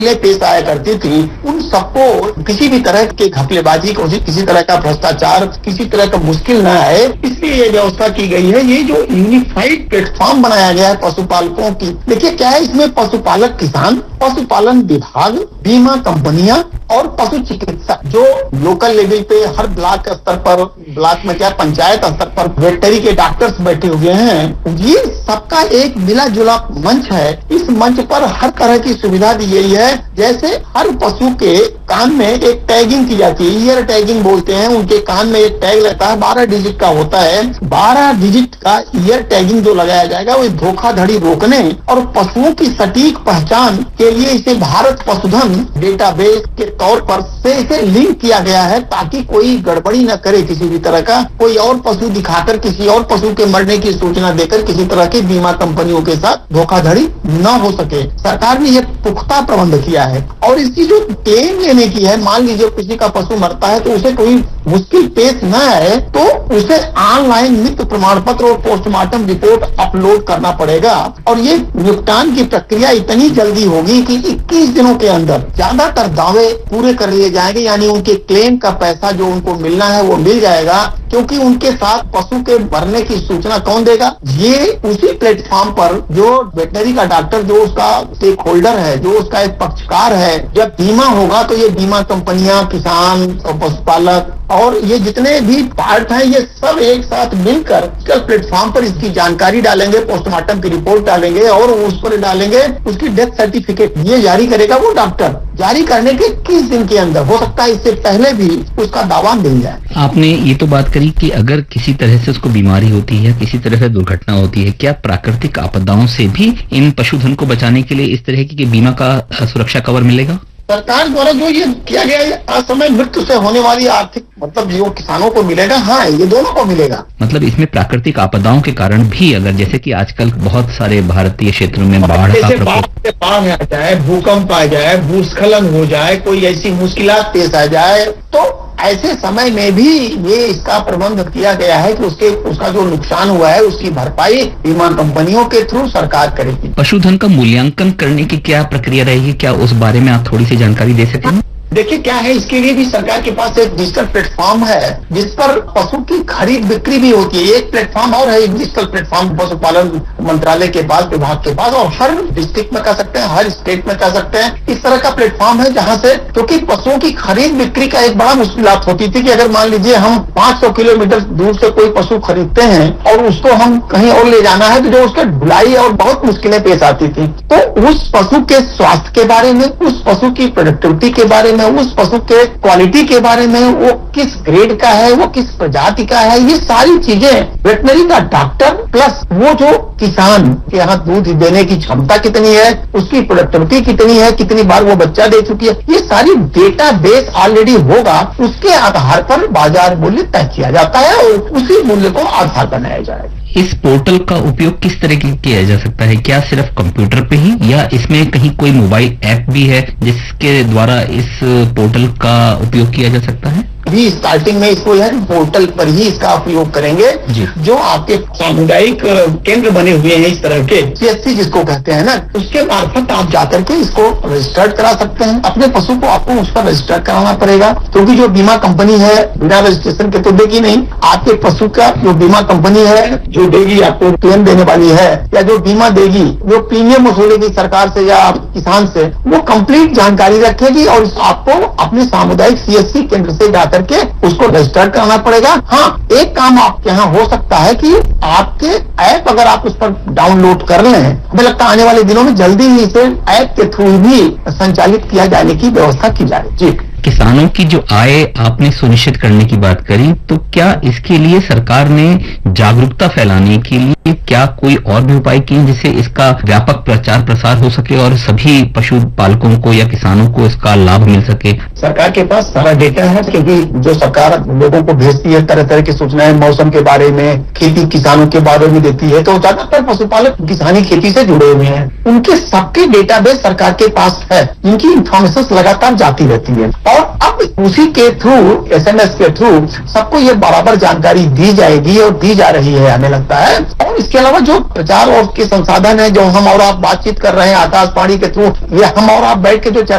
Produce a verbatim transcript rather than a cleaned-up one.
पेश आया करती थी, उन सबको किसी भी तरह के घपलेबाजी को, किसी तरह का भ्रष्टाचार, किसी तरह का मुश्किल न आए, इसलिए ये व्यवस्था की गई है। ये जो यूनिफाइड प्लेटफॉर्म बनाया गया है पशुपालकों की, देखिए क्या है इसमें, पशुपालक किसान, पशुपालन विभाग, बीमा कंपनियां और पशु चिकित्सा, जो लोकल लेवल पे हर ब्लॉक स्तर पर, ब्लॉक में क्या पंचायत स्तर पर वेटनरी के डॉक्टर्स बैठे हुए हैं, ये सबका एक मिला जुला मंच है। इस मंच पर हर तरह की सुविधा दी गई है। जैसे हर पशु के कान में एक टैगिंग की जाती है, ईयर टैगिंग बोलते हैं, उनके कान में एक टैग लगता है, बारह डिजिट का होता है। बारह डिजिट का ईयर टैगिंग जो लगाया जाएगा वो धोखाधड़ी रोकने और पशुओं की सटीक पहचान के लिए इसे भारत पशुधन डेटाबेस के तौर पर से इसे लिंक किया गया है, ताकि कोई गड़बड़ी न करे किसी भी तरह का, कोई और पशु दिखाकर किसी और पशु के मरने की सूचना देकर किसी तरह की बीमा कंपनियों के साथ धोखाधड़ी न हो सके। सरकार ने यह पुख्ता प्रबंध किया है। और इसकी जो क्लेम लेने की है, मान लीजिए किसी का पशु मरता है तो उसे कोई मुश्किल पेश न आए तो उसे ऑनलाइन मृत्यु प्रमाण पत्र और पोस्टमार्टम रिपोर्ट अपलोड करना पड़ेगा। और ये निपटान की प्रक्रिया इतनी जल्दी होगी कि इक्कीस दिनों के अंदर ज्यादातर दावे पूरे कर लिए जाएंगे, यानी उनके क्लेम का पैसा जो उनको मिलना है वो मिल जाएगा। क्योंकि उनके साथ पशु के मरने की सूचना कौन देगा, ये उसी प्लेटफॉर्म पर जो वेटनरी का डॉक्टर, जो उसका स्टेक होल्डर है, जो उसका एक पक्षकार है, जब बीमा होगा तो ये बीमा कंपनियां, किसान और पशुपालक और ये जितने भी पार्ट हैं, ये सब एक साथ मिलकर कल प्लेटफॉर्म पर इसकी जानकारी डालेंगे, पोस्टमार्टम की रिपोर्ट डालेंगे और उस पर डालेंगे उसकी डेथ सर्टिफिकेट। ये जारी करेगा वो डॉक्टर, जारी करने के इक्कीस दिन के अंदर, हो सकता है इससे पहले भी उसका दावा मिल जाए। आपने ये तो बात करी कि अगर किसी तरह से उसको बीमारी होती है, किसी तरह से दुर्घटना होती है, क्या प्राकृतिक आपदाओं से भी इन पशुधन को बचाने के लिए इस तरह की बीमा का सुरक्षा कवर मिलेगा? सरकार द्वारा जो ये किया गया है, असमय मृत्यु से होने वाली आर्थिक मतलब जो किसानों को मिलेगा, हाँ ये दोनों को मिलेगा। मतलब इसमें प्राकृतिक आपदाओं के कारण भी, अगर जैसे कि आजकल बहुत सारे भारतीय क्षेत्रों में बाढ़ का प्रकोप, बाढ़ आ जाए, भूकंप आ जाए, भूस्खलन हो जाए, कोई ऐसी मुश्किलात पेश आ जाए, तो ऐसे समय में भी ये इसका प्रबंध किया गया है कि उसके उसका जो नुकसान हुआ है उसकी भरपाई बीमा कंपनियों के थ्रू सरकार करेगी। पशुधन का मूल्यांकन करने की क्या प्रक्रिया रहेगी, क्या उस बारे में आप थोड़ी सी जानकारी दे सकें? देखिए क्या है, इसके लिए भी सरकार के पास एक डिजिटल प्लेटफॉर्म है जिस पर पशु की खरीद बिक्री भी होती है। एक प्लेटफॉर्म और है, एक डिजिटल प्लेटफॉर्म पशुपालन मंत्रालय के पास, विभाग के पास, और हर डिस्ट्रिक्ट में कर सकते हैं, हर स्टेट में कर सकते हैं। इस तरह का प्लेटफॉर्म है जहां से, क्योंकि पशुओं की खरीद बिक्री का एक बड़ा मुश्किलात होती थी कि अगर मान लीजिए हम पांच सौ किलोमीटर दूर से कोई पशु खरीदते हैं और उसको हम कहीं और ले जाना है तो जो उसके ढुलाई और बहुत मुश्किलें पेश आती थी। तो उस पशु के स्वास्थ्य के बारे में, उस पशु की प्रोडक्टिविटी के बारे में, उस पशु के क्वालिटी के बारे में, वो किस ग्रेड का है, वो किस प्रजाति का है, ये सारी चीजें वेटनरी का डॉक्टर प्लस वो जो किसान के यहाँ दूध देने की क्षमता कितनी है, उसकी प्रोडक्टिविटी कितनी है, कितनी बार वो बच्चा दे चुकी है, ये सारी डेटा बेस ऑलरेडी होगा। उसके आधार पर बाजार मूल्य तय किया जाता है और उसी मूल्य को आधार बनाया जाएगा। इस पोर्टल का उपयोग किस तरह की किया जा सकता है? क्या सिर्फ कंप्यूटर पे ही, या इसमें कहीं कोई मोबाइल ऐप भी है जिसके द्वारा इस पोर्टल का उपयोग किया जा सकता है? अभी स्टार्टिंग में इसको है पोर्टल पर ही इसका उपयोग करेंगे। जो आपके सामुदायिक केंद्र बने हुए हैं इस तरह के, सीएससी जिसको कहते हैं ना, उसके मार्फत आप जाकर के इसको रजिस्टर्ड करा सकते हैं। अपने पशु को आपको उस पर रजिस्टर कराना पड़ेगा, क्योंकि जो बीमा कंपनी है बिना रजिस्ट्रेशन के तो देगी नहीं। आपके पशु का जो बीमा कंपनी है जो देगी, आपको क्लेम देने वाली है या जो बीमा देगी, जो प्रीमियम वसूलेगी सरकार से या किसान से, वो कंप्लीट जानकारी रखेगी और आपको अपने सामुदायिक सीएससी केंद्र से जाकर के उसको रजिस्टर कराना पड़ेगा। हाँ, एक काम आपके यहाँ हो सकता है कि आपके ऐप अगर आप उस पर डाउनलोड कर लें, हमें लगता है आने वाले दिनों में जल्दी ही इसे ऐप के थ्रू भी संचालित किया जाने की व्यवस्था की जाए। जी, किसानों की जो आय आपने सुनिश्चित करने की बात करी, तो क्या इसके लिए सरकार ने जागरूकता फैलाने के लिए क्या कोई और भी उपाय किए जिससे इसका व्यापक प्रचार प्रसार हो सके और सभी पशुपालकों को या किसानों को इसका लाभ मिल सके? सरकार के पास सारा डेटा है, क्योंकि जो सरकार लोगों को भेजती है तरह तरह की सूचनाएं मौसम के बारे में, खेती किसानों के बारे में देती है, तो ज्यादातर पशुपालक किसानी खेती से जुड़े हुए हैं। उनके सबके डेटाबेस सरकार के पास है, जिनकी इंफॉर्मेशन लगातार जाती रहती है और अब उसी के थ्रू, एसएमएस के थ्रू सबको ये बराबर जानकारी दी जाएगी और दी जा रही है हमें लगता है। और इसके अलावा जो प्रचार और के संसाधन है, जो हम और आप बातचीत कर रहे हैं आकाशवाणी के थ्रू, ये हम और आप बैठ के जो